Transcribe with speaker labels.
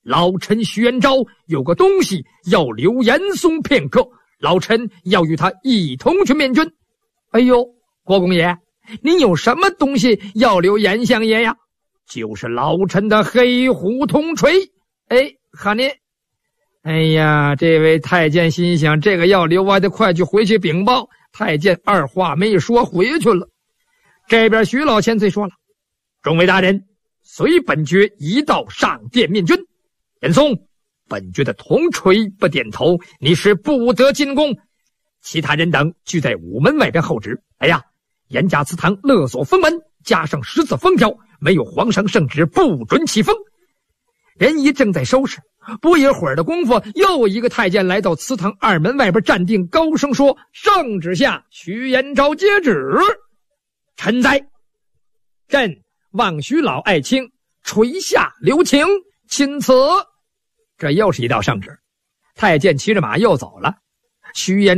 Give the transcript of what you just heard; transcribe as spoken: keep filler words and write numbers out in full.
Speaker 1: 老臣徐延昭有个东西要留严嵩片刻，老臣要与他一同去面君。哎呦，国公爷，您有什么东西要留严相爷呀？就是老臣的黑虎铜锤。哎，哈您。哎呀，这位太监心想，这个要留，我还得快去回去禀报。太监二话没说回去了。这边徐老千岁说了，众位大人，随本爵一道上殿面君。严嵩，本爵的铜锤不点头，你是不得进宫。其他人等聚在午门外边候旨。哎呀，严家祠堂勒索封门，加上十字封条，没有皇上圣旨，不准起封。人一正在收拾，不一会儿的功夫，又一个太监来到祠堂二门外边站定，高声说：圣旨下，徐延昭接旨。臣在。朕望徐老爱卿垂下留情，钦此。这又是一道圣旨。太监骑着马又走了。徐延